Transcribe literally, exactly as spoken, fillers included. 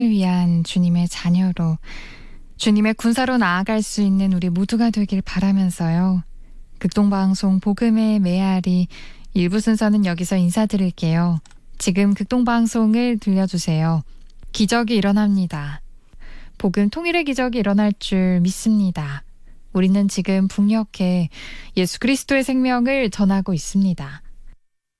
위한 주님의 자녀로, 주님의 군사로 나아갈 수 있는 우리 모두가 되길 바라면서요. 극동방송 복음의 메아리 일부 순서는 여기서 인사드릴게요. 지금 극동방송을 들려주세요. 기적이 일어납니다. 복음 통일의 기적이 일어날 줄 믿습니다. 우리는 지금 북녘에 예수 그리스도의 생명을 전하고 있습니다.